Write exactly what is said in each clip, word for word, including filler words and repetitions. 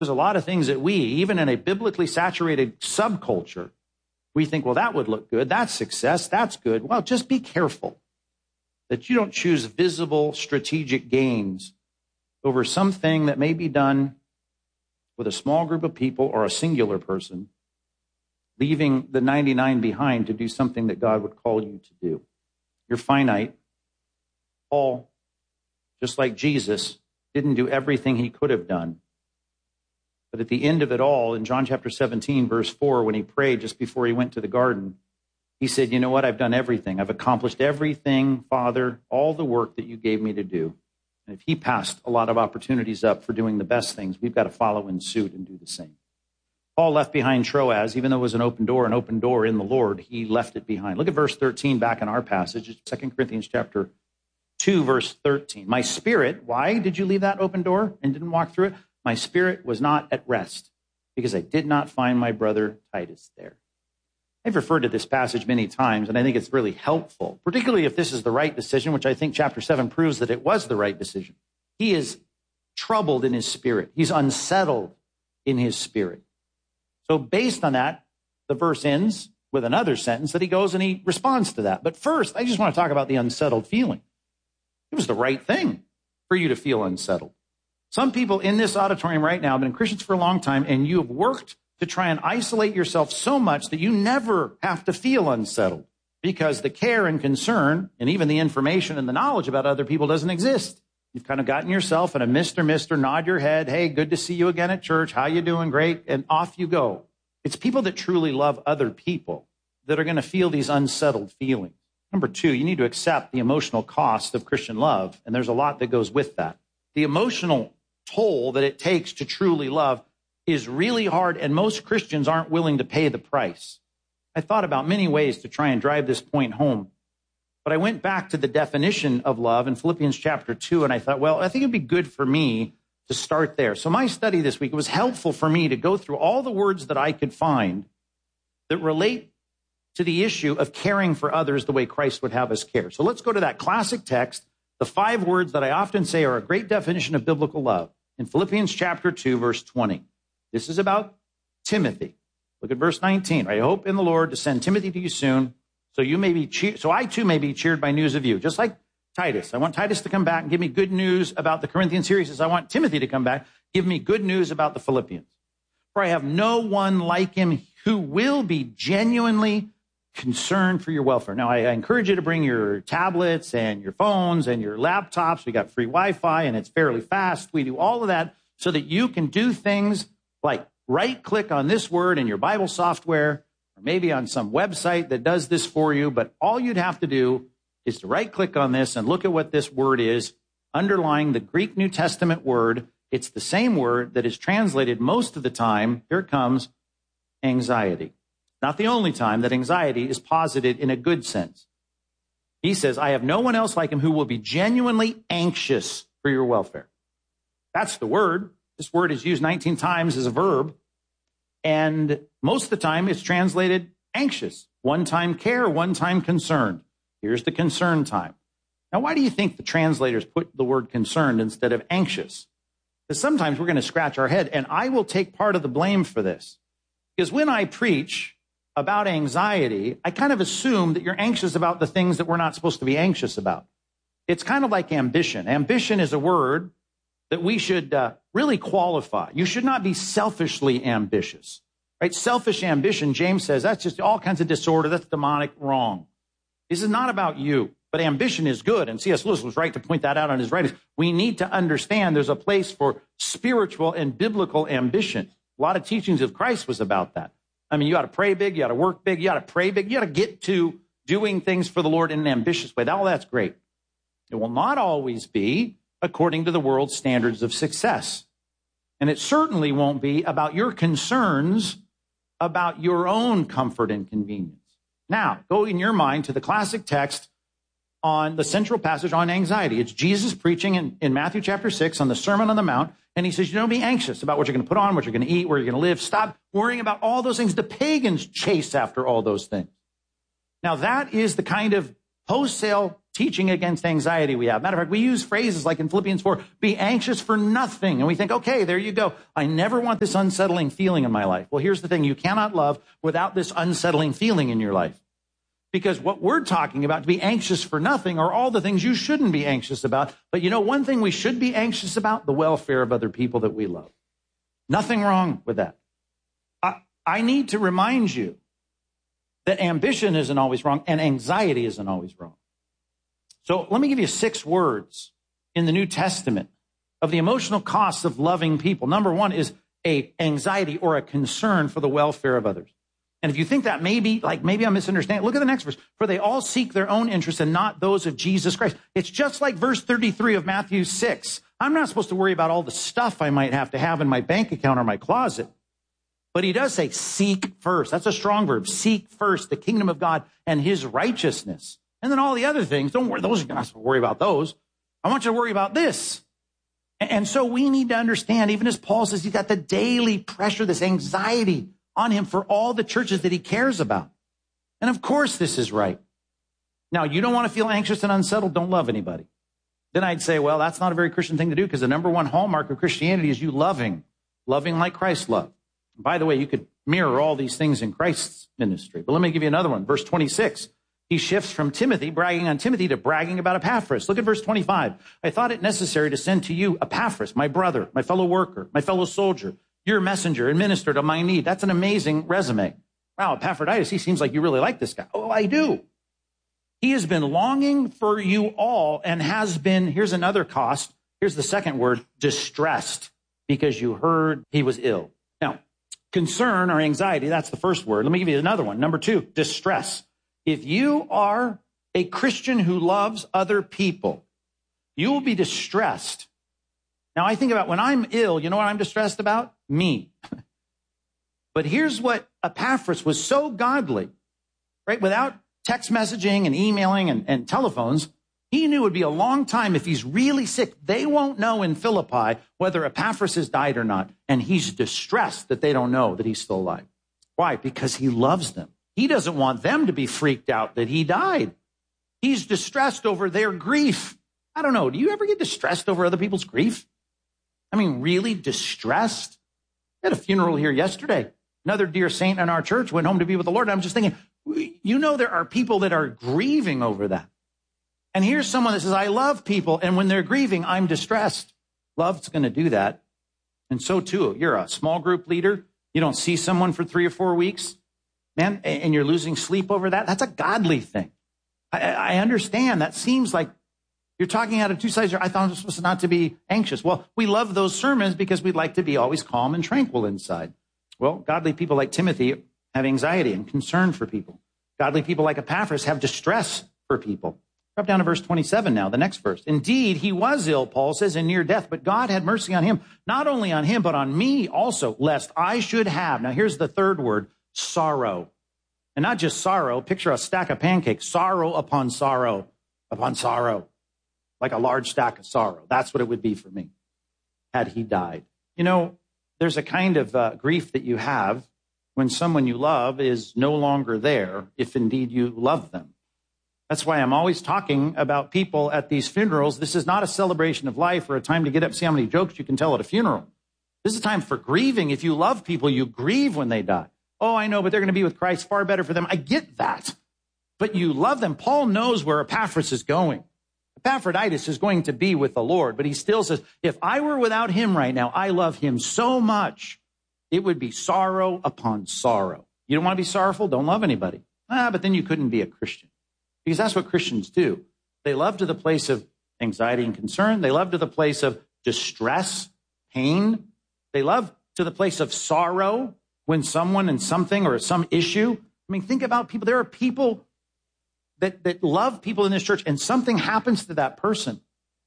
There's a lot of things that we, even in a biblically saturated subculture, we think, well, that would look good. That's success. That's good. Well, just be careful that you don't choose visible strategic gains over something that may be done with a small group of people or a singular person, leaving the ninety-nine behind to do something that God would call you to do. You're finite. Paul, just like Jesus, didn't do everything he could have done. But at the end of it all, in John chapter seventeen, verse four, when he prayed just before he went to the garden, he said, you know what? I've done everything. I've accomplished everything, Father, all the work that you gave me to do. And if he passed a lot of opportunities up for doing the best things, we've got to follow in suit and do the same. Paul left behind Troas, even though it was an open door, an open door in the Lord, he left it behind. Look at verse thirteen back in our passage, it's Second Corinthians chapter two, verse thirteen. My spirit, why did you leave that open door and didn't walk through it? My spirit was not at rest because I did not find my brother Titus there. I've referred to this passage many times, and I think it's really helpful, particularly if this is the right decision, which I think chapter seven proves that it was the right decision. He is troubled in his spirit. He's unsettled in his spirit. So based on that, the verse ends with another sentence that he goes and he responds to that. But first, I just want to talk about the unsettled feeling. It was the right thing for you to feel unsettled. Some people in this auditorium right now have been Christians for a long time, and you have worked to try and isolate yourself so much that you never have to feel unsettled because the care and concern and even the information and the knowledge about other people doesn't exist. You've kind of gotten yourself in a Mister Mister nod your head. Hey, good to see you again at church. How you doing? Great. And off you go. It's people that truly love other people that are going to feel these unsettled feelings. Number two, you need to accept the emotional cost of Christian love. And there's a lot that goes with that. The emotional toll that it takes to truly love is really hard, and most Christians aren't willing to pay the price. I thought about many ways to try and drive this point home, but I went back to the definition of love in Philippians chapter two, and I thought, well, I think it'd be good for me to start there. So my study this week, it was helpful for me to go through all the words that I could find that relate to the issue of caring for others the way Christ would have us care. So let's go to that classic text, the five words that I often say are a great definition of biblical love. In Philippians chapter two, verse twenty. This is about Timothy. Look at verse nineteen. I hope in the Lord to send Timothy to you soon, so you may be che- so I too may be cheered by news of you. Just like Titus. I want Titus to come back and give me good news about the Corinthian series. He says, I want Timothy to come back, give me good news about the Philippians. For I have no one like him who will be genuinely concerned for your welfare. Now, I, I encourage you to bring your tablets and your phones and your laptops. We got free Wi-Fi, and it's fairly fast. We do all of that so that you can do things like right-click on this word in your Bible software, or maybe on some website that does this for you. But all you'd have to do is to right-click on this and look at what this word is, underlying the Greek New Testament word. It's the same word that is translated most of the time. Here it comes, anxiety. Not the only time that anxiety is posited in a good sense. He says, I have no one else like him who will be genuinely anxious for your welfare. That's the word. This word is used nineteen times as a verb. And most of the time it's translated anxious. One time care, one time concerned. Here's the concern time. Now, why do you think the translators put the word concerned instead of anxious? Because sometimes we're going to scratch our head, and I will take part of the blame for this. Because when I preach about anxiety, I kind of assume that you're anxious about the things that we're not supposed to be anxious about. It's kind of like ambition. Ambition is a word that we should uh, really qualify. You should not be selfishly ambitious, right? Selfish ambition, James says, that's just all kinds of disorder. That's demonic, wrong. This is not about you, but ambition is good. And C S Lewis was right to point that out on his writings. We need to understand there's a place for spiritual and biblical ambition. A lot of teachings of Christ was about that. I mean, you got to pray big, you got to work big, you got to pray big, you got to get to doing things for the Lord in an ambitious way. All that's great. It will not always be according to the world's standards of success. And it certainly won't be about your concerns about your own comfort and convenience. Now, go in your mind to the classic text on the central passage on anxiety. It's Jesus preaching in, in Matthew chapter six on the Sermon on the Mount. And he says, you don't be anxious about what you're going to put on, what you're going to eat, where you're going to live. Stop worrying about all those things. The pagans chase after all those things. Now, that is the kind of wholesale teaching against anxiety we have. Matter of fact, we use phrases like in Philippians four, be anxious for nothing. And we think, okay, there you go. I never want this unsettling feeling in my life. Well, here's the thing. You cannot love without this unsettling feeling in your life. Because what we're talking about, to be anxious for nothing, are all the things you shouldn't be anxious about. But you know, one thing we should be anxious about, the welfare of other people that we love. Nothing wrong with that. I, I need to remind you that ambition isn't always wrong and anxiety isn't always wrong. So let me give you six words in the New Testament of the emotional costs of loving people. Number one is a anxiety or a concern for the welfare of others. And if you think that maybe, like maybe I'm misunderstanding, look at the next verse. For they all seek their own interests and not those of Jesus Christ. It's just like verse thirty-three of Matthew six. I'm not supposed to worry about all the stuff I might have to have in my bank account or my closet. But he does say seek first. That's a strong verb. Seek first the kingdom of God and his righteousness. And then all the other things, don't worry, those, you're not supposed to worry about those. I want you to worry about this. And so we need to understand, even as Paul says, he's got the daily pressure, this anxiety on him for all the churches that he cares about. And of course, this is right. Now, you don't want to feel anxious and unsettled, don't love anybody. Then I'd say, well, that's not a very Christian thing to do, because the number one hallmark of Christianity is you loving, loving like Christ loved. By the way, you could mirror all these things in Christ's ministry. But let me give you another one. Verse twenty-six. He shifts from Timothy, bragging on Timothy, to bragging about Epaphras. Look at verse twenty-five. I thought it necessary to send to you Epaphras, my brother, my fellow worker, my fellow soldier, your messenger and minister to my need. That's an amazing resume. Wow, Epaphroditus, he seems like you really like this guy. Oh, I do. He has been longing for you all and has been, here's another cost. Here's the second word, distressed, because you heard he was ill. Now, concern or anxiety, that's the first word. Let me give you another one. Number two, distress. If you are a Christian who loves other people, you will be distressed. Now, I think about when I'm ill, you know what I'm distressed about? Me. But here's what Epaphras was so godly, right? Without text messaging and emailing and, and telephones, he knew it would be a long time if he's really sick. They won't know in Philippi whether Epaphras has died or not. And he's distressed that they don't know that he's still alive. Why? Because he loves them. He doesn't want them to be freaked out that he died. He's distressed over their grief. I don't know. Do you ever get distressed over other people's grief? I mean, really distressed? I had a funeral here yesterday. Another dear saint in our church went home to be with the Lord. And I'm just thinking, you know, there are people that are grieving over that. And here's someone that says, I love people. And when they're grieving, I'm distressed. Love's going to do that. And so too, you're a small group leader. You don't see someone for three or four weeks. Man, and you're losing sleep over that. That's a godly thing. I, I understand. That seems like you're talking out of two sides. I thought I was supposed not to be anxious. Well, we love those sermons because we'd like to be always calm and tranquil inside. Well, godly people like Timothy have anxiety and concern for people. Godly people like Epaphras have distress for people. Drop down to verse twenty-seven now, the next verse. Indeed, he was ill, Paul says, and near death, but God had mercy on him, not only on him, but on me also, lest I should have. Now, here's the third word, sorrow. And not just sorrow. Picture a stack of pancakes. Sorrow upon sorrow upon sorrow. Like a large stack of sorrow. That's what it would be for me had he died. You know, there's a kind of uh, grief that you have when someone you love is no longer there, if indeed you love them. That's why I'm always talking about people at these funerals. This is not a celebration of life or a time to get up and see how many jokes you can tell at a funeral. This is a time for grieving. If you love people, you grieve when they die. Oh, I know, but they're going to be with Christ, far better for them. I get that. But you love them. Paul knows where Epaphras is going. Epaphroditus is going to be with the Lord, but he still says, if I were without him right now, I love him so much, it would be sorrow upon sorrow. You don't want to be sorrowful? Don't love anybody. Ah, but then you couldn't be a Christian. Because that's what Christians do. They love to the place of anxiety and concern. They love to the place of distress, pain. They love to the place of sorrow when someone and something or some issue. I mean, think about people. There are people that, that love people in this church and something happens to that person.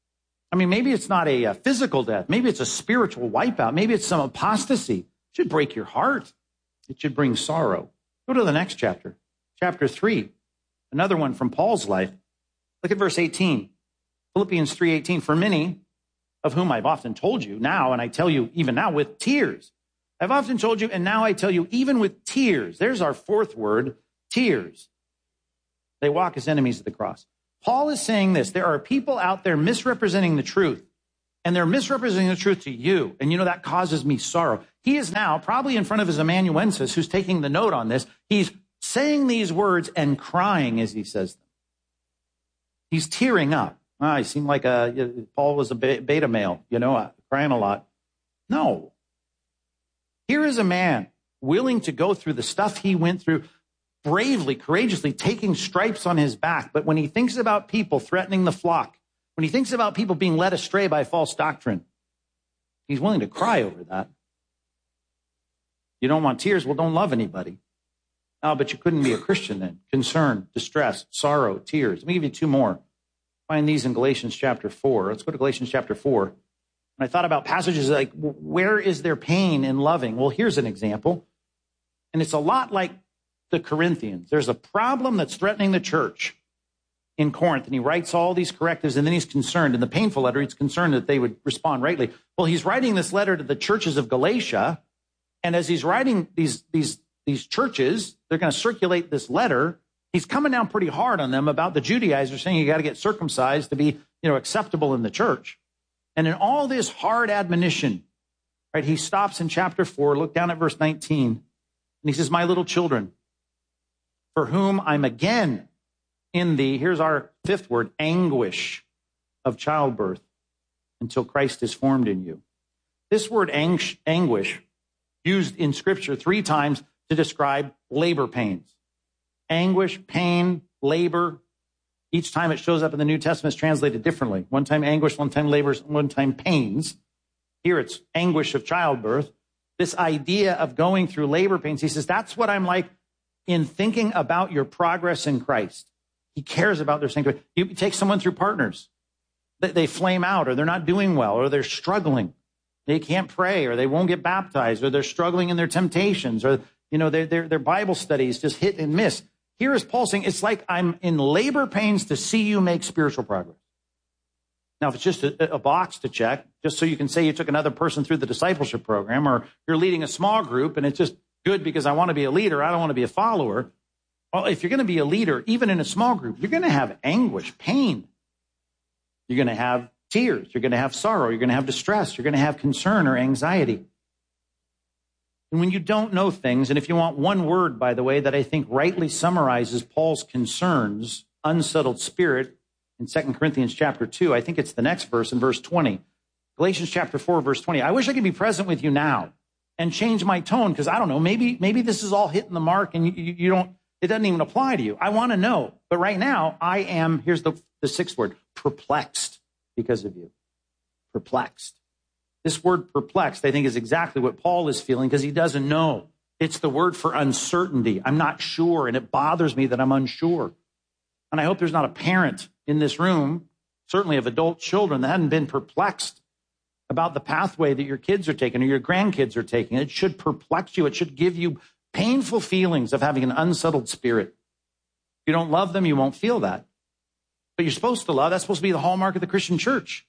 I mean, maybe it's not a, a physical death. Maybe it's a spiritual wipeout. Maybe it's some apostasy. It should break your heart. It should bring sorrow. Go to the next chapter, chapter three. Another one from Paul's life. Look at verse eighteen. Philippians three eighteen. For many of whom I've often told you now, and I tell you even now with tears. I've often told you, and now I tell you even with tears. There's our fourth word, tears. They walk as enemies of the cross. Paul is saying this. There are people out there misrepresenting the truth, and they're misrepresenting the truth to you. And you know, that causes me sorrow. He is now probably in front of his amanuensis who's taking the note on this. He's saying these words and crying as he says them. He's tearing up. Ah, he seemed like a, Paul was a beta male, you know, crying a lot. No. Here is a man willing to go through the stuff he went through, bravely, courageously, taking stripes on his back. But when he thinks about people threatening the flock, when he thinks about people being led astray by false doctrine, he's willing to cry over that. You don't want tears? Well, don't love anybody. Oh, but you couldn't be a Christian then. Concern, distress, sorrow, tears. Let me give you two more. Find these in Galatians chapter four. Let's go to Galatians chapter four. And I thought about passages like, where is there pain in loving? Well, here's an example. And it's a lot like the Corinthians. There's a problem that's threatening the church in Corinth, and he writes all these correctives, and then he's concerned. In the painful letter, he's concerned that they would respond rightly. Well, he's writing this letter to the churches of Galatia, and as he's writing these, these, these churches, they're going to circulate this letter. He's coming down pretty hard on them about the Judaizers, saying you got to get circumcised to be, you know, acceptable in the church. And in all this hard admonition, right, he stops in chapter four, look down at verse nineteen, and he says, my little children, for whom I'm again in the, here's our fifth word, anguish of childbirth until Christ is formed in you. This word ang- anguish, used in Scripture three times to describe labor pains. Anguish, pain, labor. Each time it shows up in the New Testament, it's translated differently. One time anguish, one time labor, one time pains. Here it's anguish of childbirth. This idea of going through labor pains, he says, that's what I'm like in thinking about your progress in Christ. He cares about their sanctuary. You take someone through partners. They flame out, or they're not doing well, or they're struggling. They can't pray, or they won't get baptized, or they're struggling in their temptations, or, you know, their, their, their Bible studies just hit and miss. Here is Paul saying, it's like I'm in labor pains to see you make spiritual progress. Now, if it's just a, a box to check, just so you can say you took another person through the discipleship program, or you're leading a small group, and it's just good because I want to be a leader, I don't want to be a follower. Well, if you're going to be a leader, even in a small group, you're going to have anguish, pain. You're going to have tears. You're going to have sorrow. You're going to have distress. You're going to have concern or anxiety. And when you don't know things, and if you want one word, by the way, that I think rightly summarizes Paul's concerns, unsettled spirit, in Second Corinthians chapter two, I think it's the next verse in verse twenty. Galatians chapter four, verse twenty. I wish I could be present with you now and change my tone, because I don't know, maybe, maybe this is all hitting the mark and you, you, you don't, it doesn't even apply to you. I want to know. But right now, I am, here's the, the sixth word, perplexed because of you. Perplexed. This word perplexed, I think, is exactly what Paul is feeling, because he doesn't know. It's the word for uncertainty. I'm not sure, and it bothers me that I'm unsure. And I hope there's not a parent in this room, certainly of adult children, that hadn't been perplexed about the pathway that your kids are taking or your grandkids are taking. It should perplex you. It should give you painful feelings of having an unsettled spirit. If you don't love them, you won't feel that. But you're supposed to love. That's supposed to be the hallmark of the Christian church.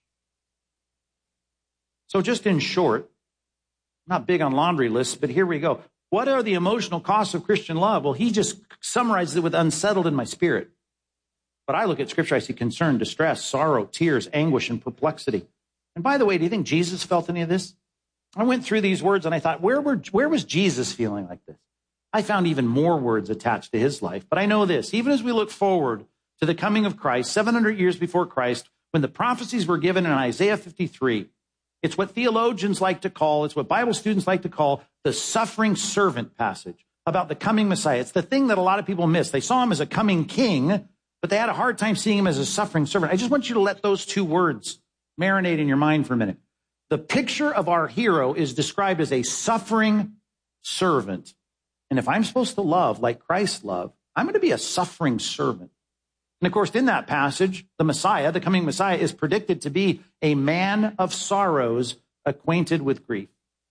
So just in short, I'm not big on laundry lists, but here we go. What are the emotional costs of Christian love? Well, he just summarizes it with unsettled in my spirit. But I look at Scripture, I see concern, distress, sorrow, tears, anguish, and perplexity. And by the way, do you think Jesus felt any of this? I went through these words and I thought, where were, where was Jesus feeling like this? I found even more words attached to his life. But I know this, even as we look forward to the coming of Christ, seven hundred years before Christ, when the prophecies were given in Isaiah fifty-three, it's what theologians like to call, it's what Bible students like to call the suffering servant passage about the coming Messiah. It's the thing that a lot of people miss. They saw him as a coming king, but they had a hard time seeing him as a suffering servant. I just want you to let those two words marinate in your mind for a minute. The picture of our hero is described as a suffering servant. And if I'm supposed to love like Christ loved, I'm going to be a suffering servant. And of course, in that passage, the Messiah, the coming Messiah, is predicted to be a man of sorrows, acquainted with grief.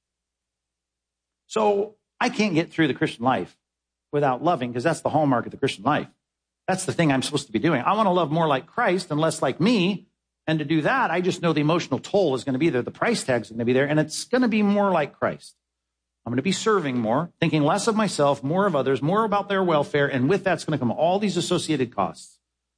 So I can't get through the Christian life without loving, because that's the hallmark of the Christian life. That's the thing I'm supposed to be doing. I want to love more like Christ and less like me. And to do that, I just know the emotional toll is going to be there. The price tag's going to be there, and it's going to be more like Christ. I'm going to be serving more, thinking less of myself, more of others, more about their welfare. And with that's going to come all these associated costs.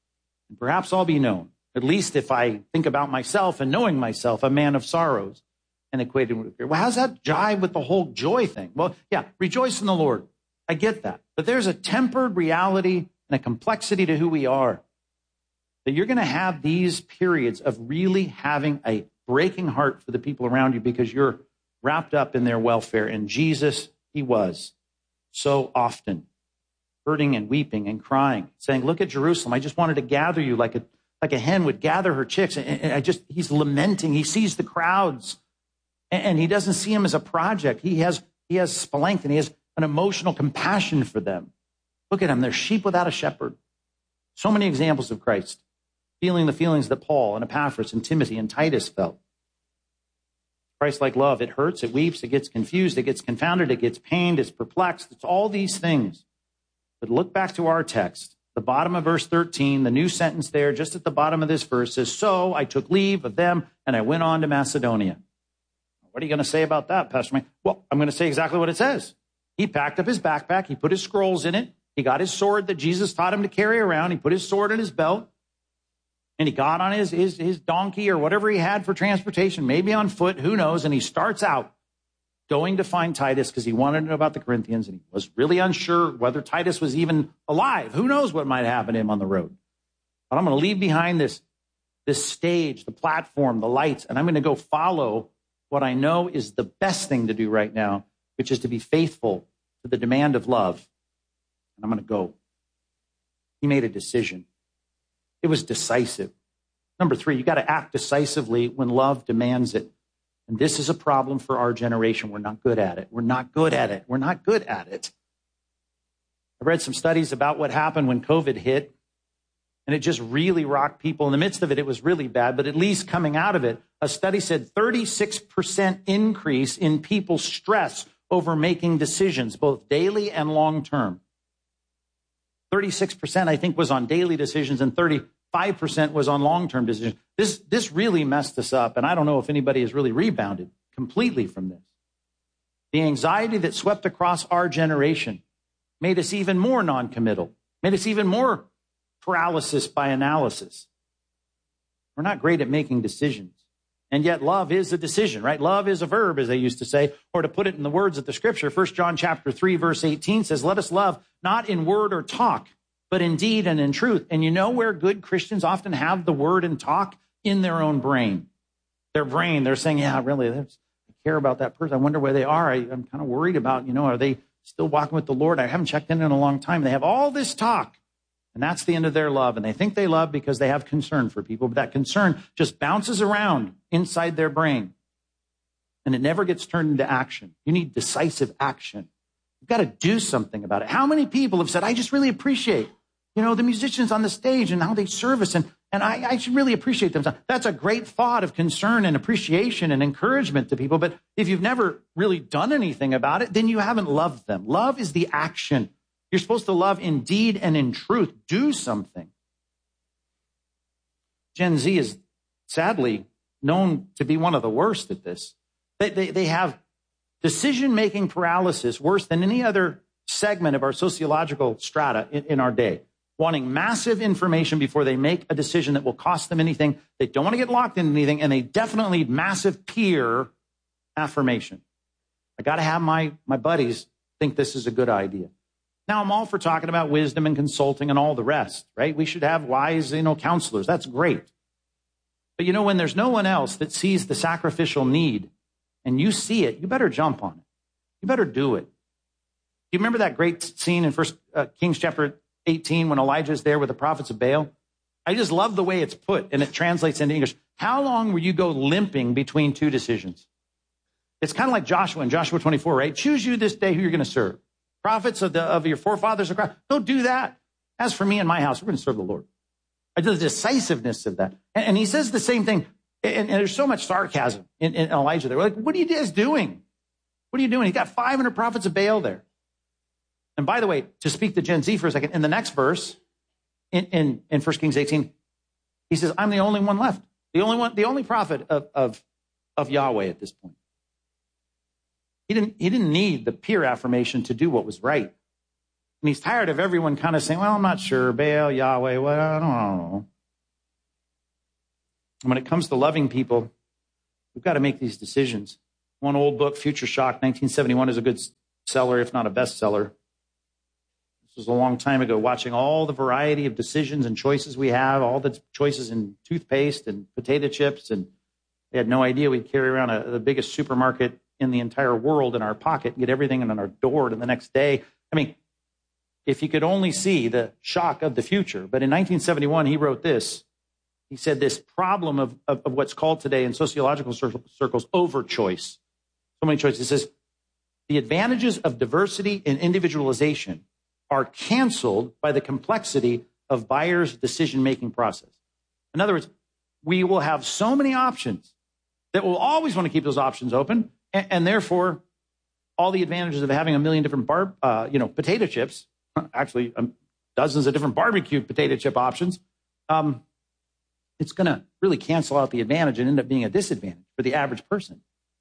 And perhaps I'll be known, at least if I think about myself and knowing myself, a man of sorrows and equated with fear. Well, how's that jive with the whole joy thing? Well, yeah, rejoice in the Lord. I get that. But there's a tempered reality and a complexity to who we are. That you're going to have these periods of really having a breaking heart for the people around you because you're wrapped up in their welfare. And Jesus, he was so often hurting and weeping and crying, saying, look at Jerusalem. I just wanted to gather you like a, like a hen would gather her chicks. And I just, he's lamenting. He sees the crowds and he doesn't see them as a project. He has, he has splanchnion. He has an emotional compassion for them. Look at them. They're sheep without a shepherd. So many examples of Christ feeling the feelings that Paul and Epaphras and Timothy and Titus felt. Christ-like love, it hurts, it weeps, it gets confused, it gets confounded, it gets pained, it's perplexed. It's all these things. But look back to our text, the bottom of verse thirteen, the new sentence there, just at the bottom of this verse says, so I took leave of them and I went on to Macedonia. What are you going to say about that, Pastor Mike? Well, I'm going to say exactly what it says. He packed up his backpack, he put his scrolls in it, he got his sword that Jesus taught him to carry around, he put his sword in his belt, and he got on his, his, his donkey or whatever he had for transportation, maybe on foot, who knows, and he starts out going to find Titus because he wanted to know about the Corinthians, and he was really unsure whether Titus was even alive. Who knows what might happen to him on the road. But I'm going to leave behind this, this stage, the platform, the lights, and I'm going to go follow what I know is the best thing to do right now, which is to be faithful to the demand of love. And I'm going to go. He made a decision. It was decisive. Number three, you got to act decisively when love demands it. And this is a problem for our generation. We're not good at it. We're not good at it. We're not good at it. I read some studies about what happened when COVID hit, and it just really rocked people. In the midst of it, it was really bad, but at least coming out of it, a study said thirty-six percent increase in people's stress over making decisions, both daily and long-term. thirty-six percent, I think, was on daily decisions, and thirty-five percent was on long-term decisions. This, this really messed us up, and I don't know if anybody has really rebounded completely from this. The anxiety that swept across our generation made us even more non-committal, made us even more paralysis by analysis. We're not great at making decisions. And yet love is a decision, right? Love is a verb, as they used to say, or to put it in the words of the scripture, First John chapter three, verse eighteen says, let us love not in word or talk, but in deed and in truth. And you know where good Christians often have the word and talk? In their own brain. Their brain, they're saying, yeah, really, I care about that person. I wonder where they are. I, I'm kind of worried about, you know, are they still walking with the Lord? I haven't checked in in a long time. They have all this talk. And that's the end of their love. And they think they love because they have concern for people. But that concern just bounces around inside their brain. And it never gets turned into action. You need decisive action. You've got to do something about it. How many people have said, I just really appreciate, you know, the musicians on the stage and how they service. And, and I, I should really appreciate them. That's a great thought of concern and appreciation and encouragement to people. But if you've never really done anything about it, then you haven't loved them. Love is the action. You're supposed to love in deed and in truth. Do something. Gen Z is sadly known to be one of the worst at this. They, they, they have decision-making paralysis worse than any other segment of our sociological strata in, in our day. Wanting massive information before they make a decision that will cost them anything. They don't want to get locked into anything, and they definitely need massive peer affirmation. I got to have my, my buddies think this is a good idea. Now, I'm all for talking about wisdom and consulting and all the rest, right? We should have wise, you know, counselors. That's great. But, you know, when there's no one else that sees the sacrificial need and you see it, you better jump on it. You better do it. Do you remember that great scene in First uh, Kings chapter eighteen when Elijah's there with the prophets of Baal? I just love the way it's put, and it translates into English. How long will you go limping between two decisions? It's kind of like Joshua in Joshua twenty-four, right? Choose you this day who you're going to serve. Prophets of, the, of your forefathers of Christ. Don't do that. As for me and my house, we're going to serve the Lord. The decisiveness of that. And, and he says the same thing. And, and there's so much sarcasm in, in Elijah there. We're like, what are you guys doing? What are you doing? He's got five hundred prophets of Baal there. And by the way, to speak to Gen Z for a second, in the next verse, in, in, in First Kings eighteen, he says, I'm the only one left. The only one, the only prophet of, of, of Yahweh at this point. He didn't, he didn't need the peer affirmation to do what was right. And he's tired of everyone kind of saying, well, I'm not sure. Baal, Yahweh, well, I don't know. And when it comes to loving people, we've got to make these decisions. One old book, Future Shock, nineteen seventy-one, is a good seller, if not a bestseller. This was a long time ago, watching all the variety of decisions and choices we have, all the choices in toothpaste and potato chips. And we had no idea we'd carry around a, the biggest supermarket in the entire world in our pocket and get everything on our door to the next day. I mean, if you could only see the shock of the future. But in nineteen seventy-one, he wrote this. He said this problem of, of, of what's called today in sociological circles over-choice. So many choices. He says, the advantages of diversity and individualization are canceled by the complexity of buyers' decision-making process. In other words, we will have so many options that we'll always want to keep those options open, and, and therefore, all the advantages of having a million different bar, uh, you know, potato chips, actually um, dozens of different barbecue potato chip options, um, it's going to really cancel out the advantage and end up being a disadvantage for the average person.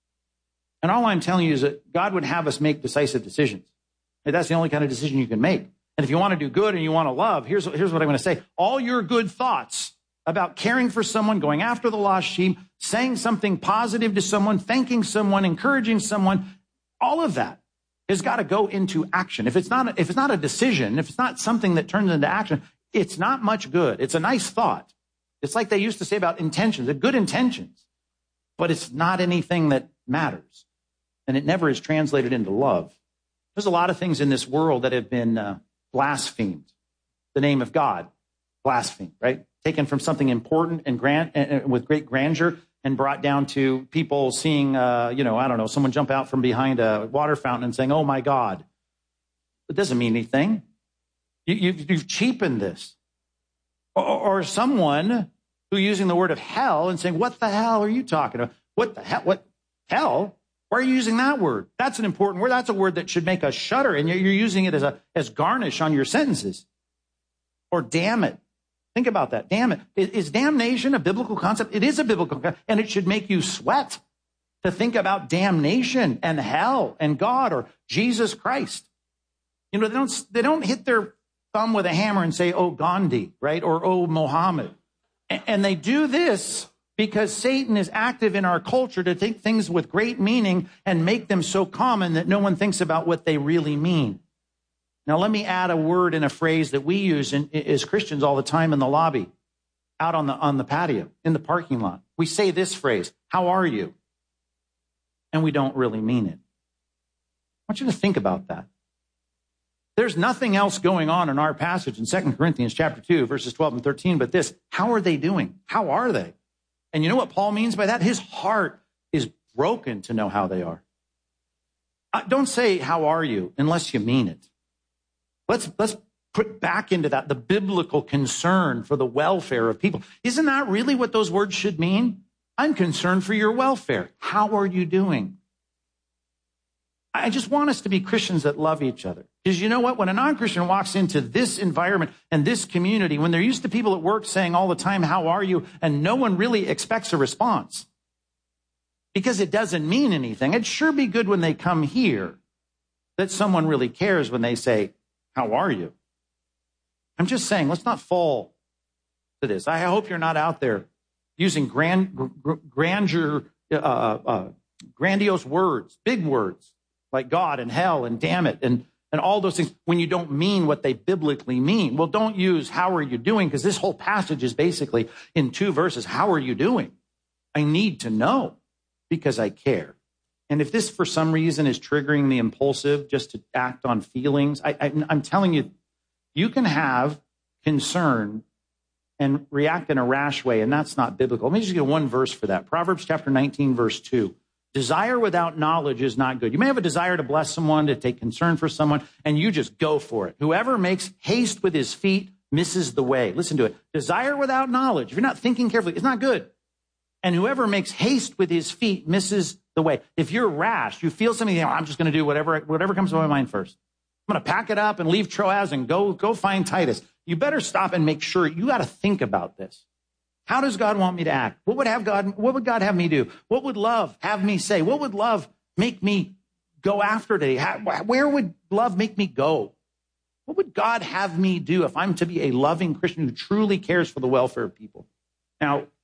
And all I'm telling you is that God would have us make decisive decisions. And that's the only kind of decision you can make. And if you want to do good and you want to love, here's, here's what I'm going to say. All your good thoughts about caring for someone, going after the lost sheep, saying something positive to someone, thanking someone, encouraging someone, all of that has got to go into action. If it's not, if it's not a decision, if it's not something that turns into action, it's not much good. It's a nice thought. It's like they used to say about intentions, they're good intentions, but it's not anything that matters. And it never is translated into love. There's a lot of things in this world that have been uh, blasphemed. The name of God, blasphemed, right? Taken from something important and grand and with great grandeur and brought down to people seeing, uh, you know, I don't know, someone jump out from behind a water fountain and saying, oh, my God. It doesn't mean anything. You, you've, you've cheapened this. Or, or someone who using the word of hell and saying, what the hell are you talking about? What the hell? What hell? Why are you using that word? That's an important word. That's a word that should make us shudder, and you're using it as a as garnish on your sentences. Or damn it. Think about that. Damn it. Is, is damnation a biblical concept? It is a biblical concept, and it should make you sweat to think about damnation and hell and God or Jesus Christ. You know, they don't they don't hit their thumb with a hammer and say, oh, Gandhi, right? Or, oh, Mohammed. And, and they do this because Satan is active in our culture to take things with great meaning and make them so common that no one thinks about what they really mean. Now, let me add a word and a phrase that we use in, as Christians all the time in the lobby, out on the, on the patio, in the parking lot. We say this phrase, how are you? And we don't really mean it. I want you to think about that. There's nothing else going on in our passage in Second Corinthians chapter two, verses twelve and thirteen, but this, how are they doing? How are they? And you know what Paul means by that? His heart is broken to know how they are. Don't say, how are you, unless you mean it. Let's, let's put back into that the biblical concern for the welfare of people. Isn't that really what those words should mean? I'm concerned for your welfare. How are you doing? I just want us to be Christians that love each other. Because you know what? When a non-Christian walks into this environment and this community, when they're used to people at work saying all the time, how are you? And no one really expects a response because it doesn't mean anything. It'd sure be good when they come here that someone really cares when they say, how are you? I'm just saying, let's not fall to this. I hope you're not out there using grand, gr- grandeur, uh, uh, grandiose words, big words like God and hell and damn it and, and all those things when you don't mean what they biblically mean. Well, don't use how are you doing, because this whole passage is basically in two verses. How are you doing? I need to know because I care. And if this for some reason is triggering the impulsive just to act on feelings, I, I, I'm telling you, you can have concern and react in a rash way, and that's not biblical. Let me just get one verse for that. Proverbs chapter nineteen, verse two. Desire without knowledge is not good. You may have a desire to bless someone, to take concern for someone, and you just go for it. Whoever makes haste with his feet misses the way. Listen to it. Desire without knowledge, if you're not thinking carefully, it's not good. And whoever makes haste with his feet misses the way. If you're rash, you feel something, you know, I'm just going to do whatever whatever comes to my mind first. I'm going to pack it up and leave Troas and go, go find Titus. You better stop and make sure. You got to think about this. How does God want me to act? What would have God, what would God have me do? What would love have me say? What would love make me go after today? How, where would love make me go? What would God have me do if I'm to be a loving Christian who truly cares for the welfare of people? Now,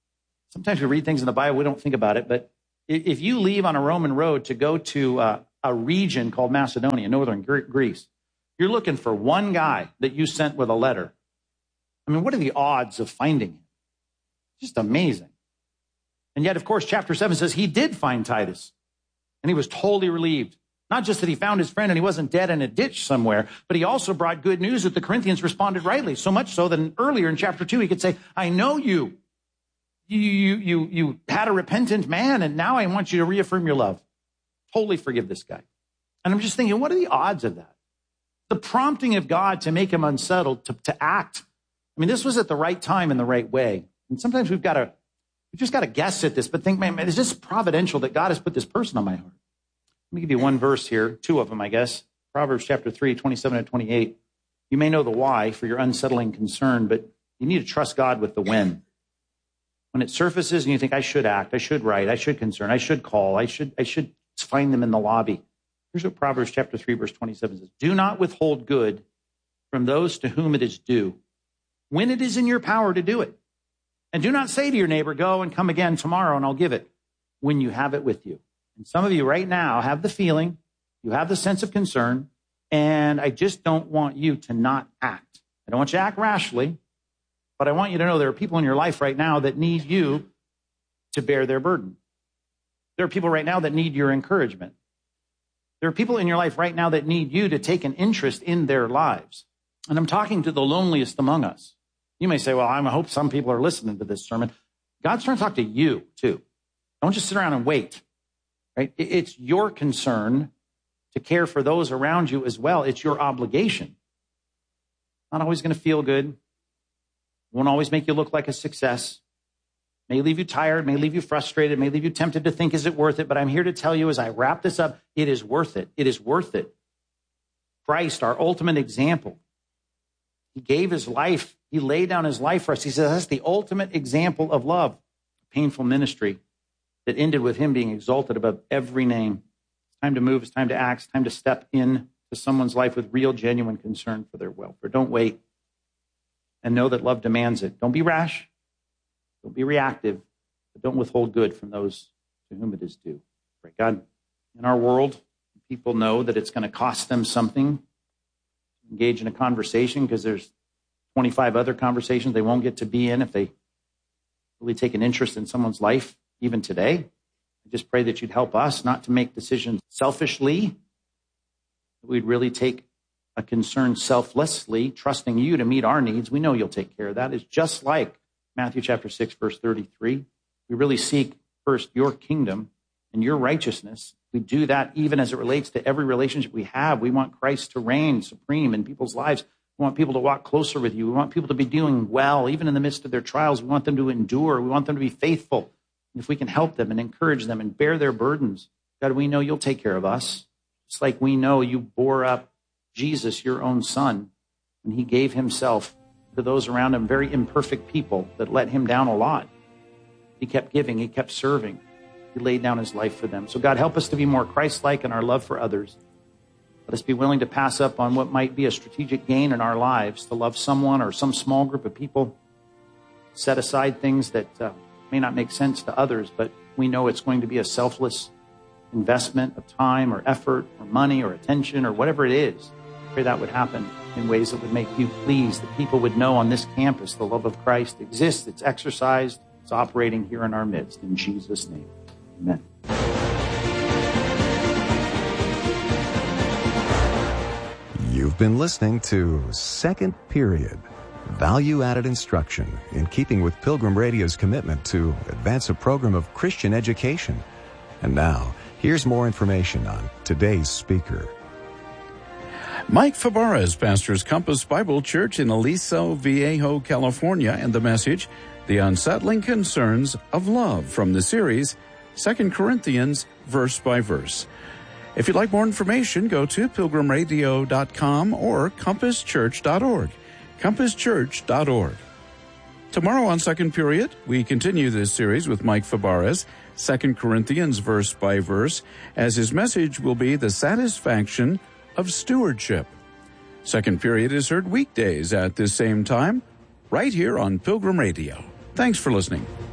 Sometimes we read things in the Bible, we don't think about it, but if you leave on a Roman road to go to uh, a region called Macedonia, northern Greece, you're looking for one guy that you sent with a letter. I mean, what are the odds of finding him? Just amazing. And yet, of course, chapter seven says he did find Titus, and he was totally relieved. Not just that he found his friend and he wasn't dead in a ditch somewhere, but he also brought good news that the Corinthians responded rightly, so much so that earlier in chapter two, he could say, I know you. You, you, you, you had a repentant man, and now I want you to reaffirm your love. Totally forgive this guy. And I'm just thinking, what are the odds of that? The prompting of God to make him unsettled, to, to act. I mean, this was at the right time in the right way. And sometimes we've got to, we've just got to guess at this, but think, man, man, is this providential that God has put this person on my heart? Let me give you one verse here, two of them, I guess. Proverbs chapter three, twenty-seven and twenty-eight. You may know the why for your unsettling concern, but you need to trust God with the when. When it surfaces and you think, I should act, I should write, I should concern, I should call, I should, I should find them in the lobby. Here's what Proverbs chapter three, verse twenty-seven says. Do not withhold good from those to whom it is due, when it is in your power to do it. And do not say to your neighbor, go and come again tomorrow and I'll give it, when you have it with you. And some of you right now have the feeling, you have the sense of concern, and I just don't want you to not act. I don't want you to act rashly, but I want you to know there are people in your life right now that need you to bear their burden. There are people right now that need your encouragement. There are people in your life right now that need you to take an interest in their lives. And I'm talking to the loneliest among us. You may say, well, I hope some people are listening to this sermon. God's trying to talk to you too. Don't just sit around and wait. Right? It's your concern to care for those around you as well. It's your obligation. Not always going to feel good. Won't always make you look like a success. May leave you tired, may leave you frustrated, may leave you tempted to think, is it worth it? But I'm here to tell you as I wrap this up, it is worth it. It is worth it. Christ, our ultimate example. He gave his life. He laid down his life for us. He says that's the ultimate example of love. Painful ministry that ended with him being exalted above every name. It's time to move. It's time to act. It's time to step in to someone's life with real, genuine concern for their welfare. Don't wait. And know that love demands it. Don't be rash. Don't be reactive. But don't withhold good from those to whom it is due. Pray. God, in our world, people know that it's going to cost them something to engage in a conversation because there's twenty-five other conversations they won't get to be in if they really take an interest in someone's life, even today. I just pray that you'd help us not to make decisions selfishly, that we'd really take a concern selflessly, trusting you to meet our needs. We know you'll take care of that. It's just like Matthew chapter six, verse thirty-three. We really seek first your kingdom and your righteousness. We do that even as it relates to every relationship we have. We want Christ to reign supreme in people's lives. We want people to walk closer with you. We want people to be doing well, even in the midst of their trials. We want them to endure. We want them to be faithful. And if we can help them and encourage them and bear their burdens, God, we know you'll take care of us. Just like we know you bore up Jesus, your own son, and he gave himself to those around him, very imperfect people that let him down a lot. He kept giving. He kept serving. He laid down his life for them. So God, help us to be more Christ-like in our love for others. Let us be willing to pass up on what might be a strategic gain in our lives to love someone or some small group of people. Set aside things that uh, may not make sense to others, but we know it's going to be a selfless investment of time or effort or money or attention or whatever it is. I pray that would happen in ways that would make you pleased, that people would know on this campus the love of Christ exists, it's exercised, it's operating here in our midst. In Jesus' name, amen. You've been listening to Second Period, value-added instruction in keeping with Pilgrim Radio's commitment to advance a program of Christian education. And now, here's more information on today's speaker. Mike Fabarez pastors Compass Bible Church in Aliso Viejo, California, and the message, The Unsettling Concerns of Love, from the series, Second Corinthians, Verse by Verse. If you'd like more information, go to pilgrim radio dot com or compass church dot org. compass church dot org. Tomorrow on Second Period, we continue this series with Mike Fabarez, Second Corinthians, Verse by Verse, as his message will be the satisfaction of stewardship. Second Period is heard weekdays at this same time, right here on Pilgrim Radio. Thanks for listening.